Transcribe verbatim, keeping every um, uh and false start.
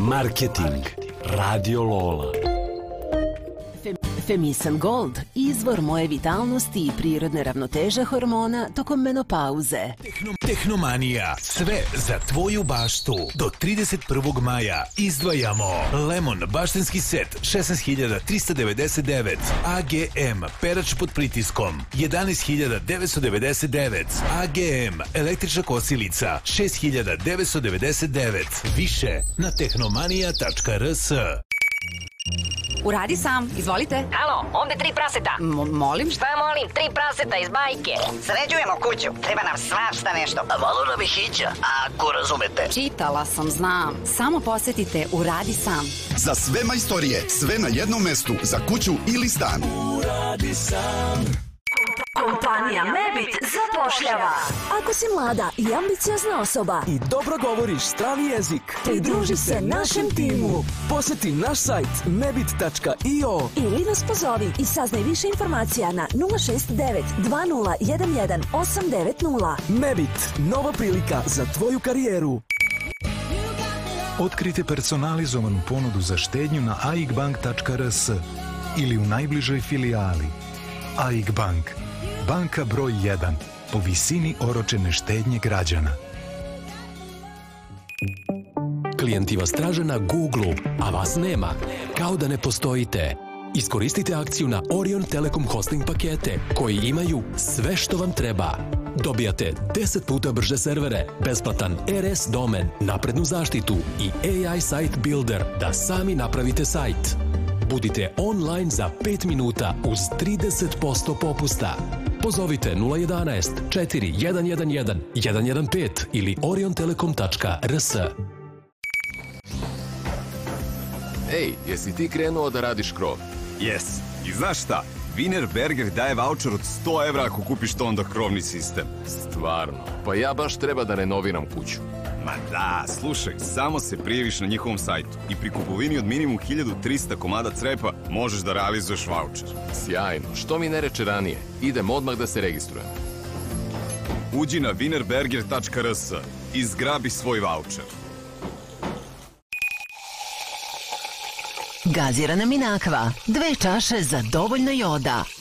Marketing. Radio Lola. Femisan Gold, izvor moje vitalnosti i prirodne ravnoteže hormona tokom menopauze. Tehno, Tehnomanija, sve za tvoju baštu. Do trideset prvog maja izdvajamo Lemon baštenski set šesnaest hiljada trista devedeset devet, A G M perač pod pritiskom jedanaest hiljada devetsto devedeset devet, A G M električna kosilica šest hiljada devetsto devedeset devet. Više na tehnomanija tačka r s. Uradi sam, izvolite. Alo, ovde tri praseta. M- molim? Šta molim? Tri praseta iz bajke. Sređujemo kuću, treba nam svašta nešto. A malo nam je hića, ako razumete. Čitala sam, znam. Samo posetite Uradi sam. Za sve majstorije, sve na jednom mestu, za kuću ili stan. Uradi sam. Kompanija Mebit zapošljava. Ako si mlada i ambiciozna osoba i dobro govoriš strani jezik, pridruži se našem timu. Posjeti naš sajt mebit tačka i o ili nas pozovi i saznaj više informacija na nula šest devet dva nula jedan jedan osam devet nula. Mebit, nova prilika za tvoju karijeru. Otkrite personalizovanu ponudu za štednju na aigbank tačka r s ili u najbližoj filijali. Aigbank, banka broj jedan po visini oročene štednje građana. Klijenti vas traže na Google, a vas nema. Kao da ne postojite. Iskoristite akciju na Orion Telekom hosting pakete koji imaju sve što vam treba. Dobijate deset puta brže servere, besplatan R S domen, naprednu zaštitu i A I Site Builder da sami napravite sajt. Budite online za pet minuta uz trideset posto popusta. Pozovite nula jedanaest četiri jedan jedan jedan jedan jedan pet ili orion telekom tačka r s. Ej, jesi ti krenuo da radiš krov? Jes. I znaš šta? Wienerberger daje vaučer od sto evra ako kupiš to onda krovni sistem. Stvarno? Pa ja baš treba da renoviram kuću. Ma da, slušaj, samo se prijaviš na njihovom sajtu i pri kupovini od minimum hiljadu trista komada crepa možeš da realizuješ vaučer. Sjajno, što mi ne reče ranije? Idem odmah da se registrujem. Uđi na wienerberger tačka r s i zgrabi svoj vaučer. Gazirana Minakva, dve čaše za dovoljno joda.